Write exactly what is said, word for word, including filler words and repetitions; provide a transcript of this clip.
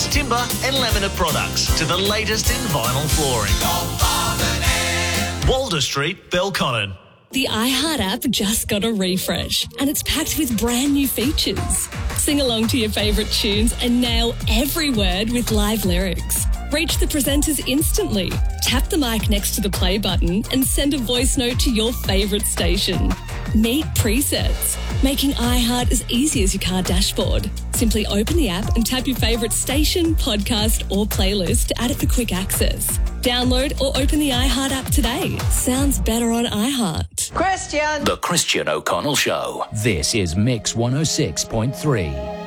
timber and laminate products to the latest in vinyl flooring. Walder Street, Belconnen. The iHeart app just got a refresh and it's packed with brand new features. Sing along to your favourite tunes and nail every word with live lyrics. Reach the presenters instantly. Tap the mic next to the play button and send a voice note to your favourite station. Meet presets, making iHeart as easy as your car dashboard. Simply open the app and tap your favourite station, podcast or playlist to add it for quick access. Download or open the iHeart app today. Sounds better on iHeart. Christian! The Christian O'Connell Show. This is Mix one oh six point three.